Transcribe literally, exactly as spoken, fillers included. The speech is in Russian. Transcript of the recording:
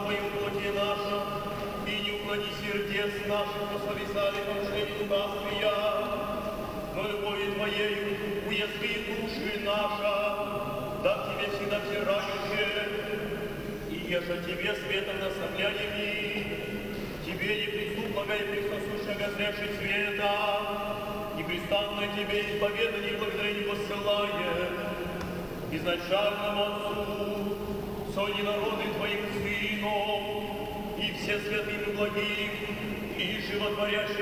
Твоем плоти нашем, и не уклони сердец наших, пословисали нарушение Твоя, но любовью Твоею уязви души наша, да к Тебе всегда взирающие, и еже Тебе светом наставляеми, Тебе неприступного и присосущего грязнейший света, непрестанно Тебе исповедание и благодарение посылает, изначальному Отцу, сони народы Твоим Сыном, и все святым и благим, и животворящим